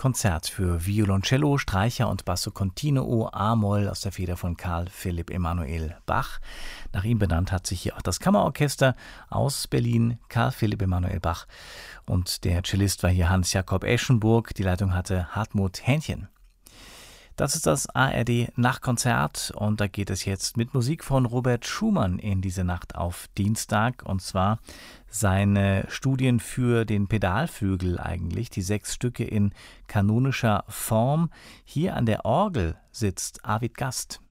Konzert für Violoncello, Streicher und Basso Continuo A-Moll aus der Feder von Carl Philipp Emanuel Bach. Nach ihm benannt hat sich hier auch das Kammerorchester aus Berlin, Carl Philipp Emanuel Bach. Und der Cellist war hier Hans-Jakob Eschenburg. Die Leitung hatte Hartmut Hähnchen. Das ist das ARD Nachtkonzert und da geht es jetzt mit Musik von Robert Schumann in diese Nacht auf Dienstag, und zwar seine Studien für den Pedalflügel eigentlich, die 6 Stücke in kanonischer Form. Hier an der Orgel sitzt Arvid Gast.